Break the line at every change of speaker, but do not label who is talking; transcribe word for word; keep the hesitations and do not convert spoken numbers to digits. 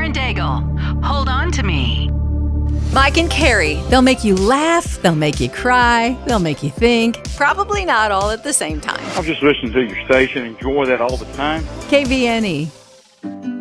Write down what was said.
and Daigle. Hold on to me.
Mike and Carrie. They'll make you laugh, they'll make you cry, they'll make you think. Probably not all at the same time.
I'm just listening to your station. Enjoy that all the time.
K V N E.